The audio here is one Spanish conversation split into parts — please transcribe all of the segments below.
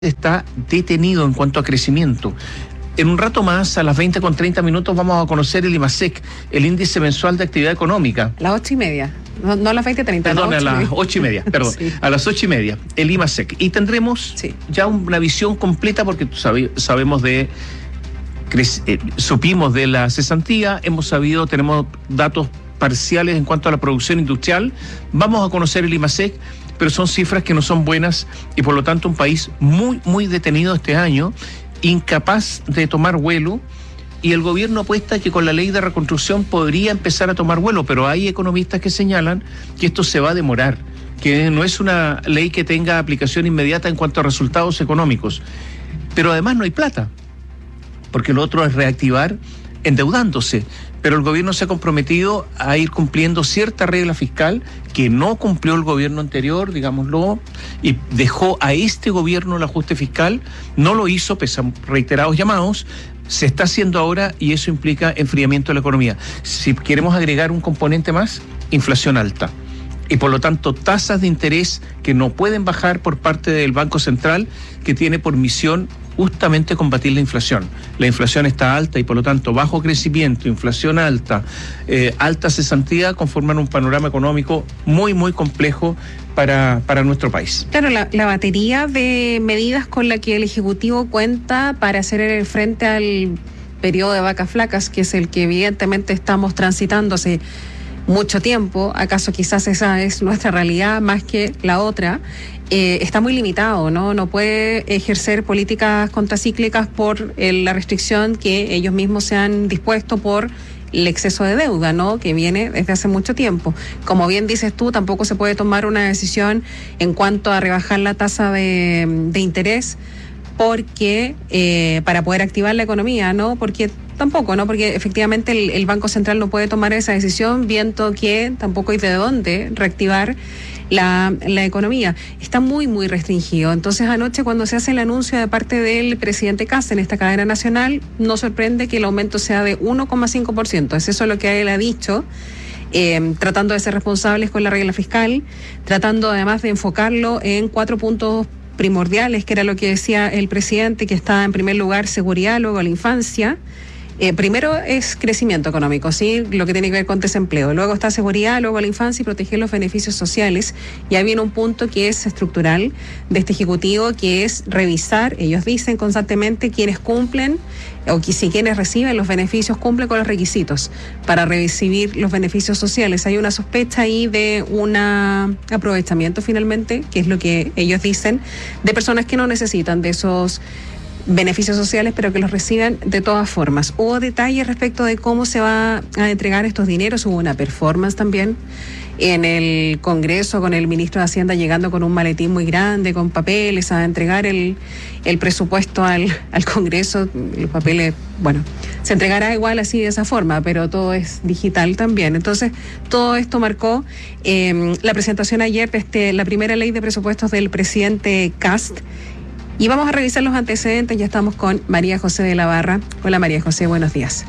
está detenido en cuanto a crecimiento. En un rato más, a las 20:30, vamos a conocer el IMASEC, el índice mensual de actividad económica. A las 8:30, no a las 20:30. Perdón, a las 8:30, perdón, sí. A las 8:30, el IMASEC. Y tendremos ya una visión completa, porque sabemos supimos de la cesantía, tenemos datos parciales en cuanto a la producción industrial. Vamos a conocer el IMASEC, pero son cifras que no son buenas y por lo tanto un país muy, muy detenido este año, incapaz de tomar vuelo, y el gobierno apuesta que con la ley de reconstrucción podría empezar a tomar vuelo, pero hay economistas que señalan que esto se va a demorar, que no es una ley que tenga aplicación inmediata en cuanto a resultados económicos. Pero además no hay plata, porque lo otro es reactivar endeudándose. Pero el gobierno se ha comprometido a ir cumpliendo cierta regla fiscal que no cumplió el gobierno anterior, digámoslo, y dejó a este gobierno el ajuste fiscal. No lo hizo, pese a reiterados llamados. Se está haciendo ahora y eso implica enfriamiento de la economía. Si queremos agregar un componente más, inflación alta. Y por lo tanto, tasas de interés que no pueden bajar por parte del Banco Central, que tiene por misión justamente combatir la inflación. La inflación está alta y por lo tanto bajo crecimiento, inflación alta, alta cesantía, conforman un panorama económico muy, muy complejo para nuestro país. Claro, la batería de medidas con la que el Ejecutivo cuenta para hacer frente al periodo de vacas flacas, que es el que evidentemente estamos transitando hace mucho tiempo, acaso quizás esa es nuestra realidad más que la otra, está muy limitado, ¿no? No puede ejercer políticas contracíclicas por la restricción que ellos mismos se han dispuesto por el exceso de deuda, ¿no? Que viene desde hace mucho tiempo. Como bien dices tú, tampoco se puede tomar una decisión en cuanto a rebajar la tasa de interés, porque para poder activar la economía, ¿no? Porque efectivamente el Banco Central no puede tomar esa decisión, viendo que tampoco hay de dónde reactivar la economía. Está muy, muy restringido. Entonces, anoche, cuando se hace el anuncio de parte del presidente Kast en esta cadena nacional, no sorprende que el aumento sea de 1,5%. Es eso lo que él ha dicho, tratando de ser responsables con la regla fiscal, tratando además de enfocarlo en 4 puntos primordiales, que era lo que decía el presidente, que está en primer lugar seguridad, luego la infancia. Primero es crecimiento económico, ¿sí? Lo que tiene que ver con desempleo. Luego está seguridad, luego la infancia y proteger los beneficios sociales. Y ahí viene un punto que es estructural de este Ejecutivo, que es revisar, ellos dicen constantemente, quienes cumplen o que si quienes reciben los beneficios cumplen con los requisitos para recibir los beneficios sociales. Hay una sospecha ahí de un aprovechamiento finalmente, que es lo que ellos dicen, de personas que no necesitan de esos beneficios sociales, pero que los reciban de todas formas. Hubo detalles respecto de cómo se va a entregar estos dineros, hubo una performance también en el Congreso, con el ministro de Hacienda llegando con un maletín muy grande, con papeles, a entregar el presupuesto al Congreso. Los papeles, bueno, se entregará igual así de esa forma, pero todo es digital también. Entonces, todo esto marcó la presentación ayer de la primera ley de presupuestos del presidente Kast. Y vamos a revisar los antecedentes. Ya estamos con María José de la Barra. Hola María José, buenos días.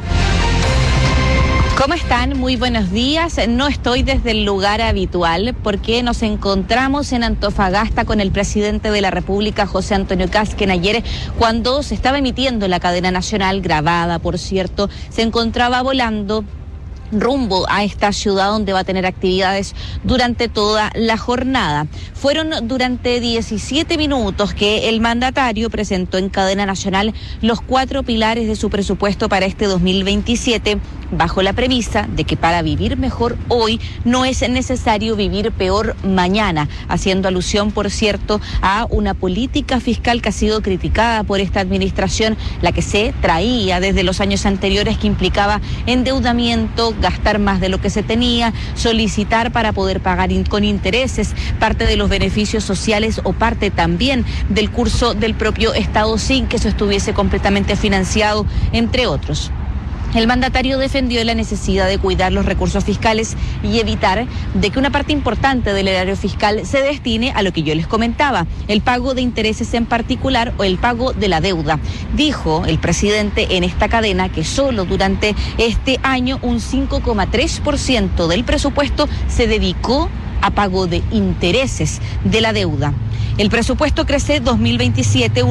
¿Cómo están? Muy buenos días. No estoy desde el lugar habitual porque nos encontramos en Antofagasta con el presidente de la República, José Antonio Kast, quien ayer, cuando se estaba emitiendo la cadena nacional, grabada por cierto, se encontraba volando rumbo a esta ciudad donde va a tener actividades durante toda la jornada. Fueron durante 17 minutos que el mandatario presentó en cadena nacional los 4 pilares de su presupuesto para este 2027, bajo la premisa de que para vivir mejor hoy no es necesario vivir peor mañana, haciendo alusión, por cierto, a una política fiscal que ha sido criticada por esta administración, la que se traía desde los años anteriores, que implicaba endeudamiento, gastar más de lo que se tenía, solicitar para poder pagar con intereses parte de los beneficios sociales o parte también del curso del propio Estado sin que eso estuviese completamente financiado, entre otros. El mandatario defendió la necesidad de cuidar los recursos fiscales y evitar de que una parte importante del erario fiscal se destine a lo que yo les comentaba, el pago de intereses en particular o el pago de la deuda. Dijo el presidente en esta cadena que solo durante este año un 5,3% del presupuesto se dedicó a pago de intereses de la deuda. El presupuesto crece 2027